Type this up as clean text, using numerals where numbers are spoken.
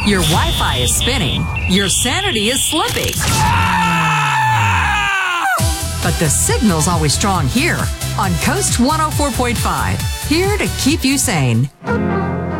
Your Wi-Fi is spinning. Your sanity is slipping. But the signal's always strong here on Coast 104.5. Here to keep you sane.